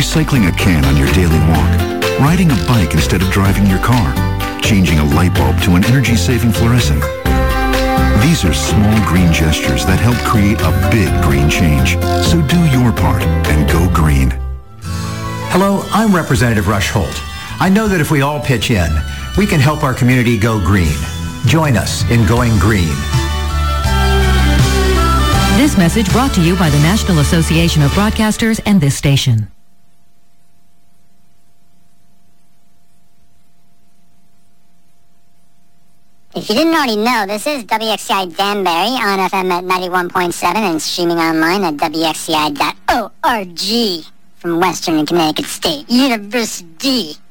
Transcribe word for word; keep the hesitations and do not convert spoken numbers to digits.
recycling a can on your daily walk, riding a bike instead of driving your car, changing a light bulb to an energy-saving fluorescent. These are small green gestures that help create a big green change. So do your part and go green. Hello, I'm Representative Rush Holt. I know that if we all pitch in, we can help our community go green. Join us in going green. This message brought to you by the National Association of Broadcasters and this station. If you didn't already know, this is W X C I Danbury on F M at ninety-one point seven and streaming online at W X C I dot org from Western and Connecticut State University.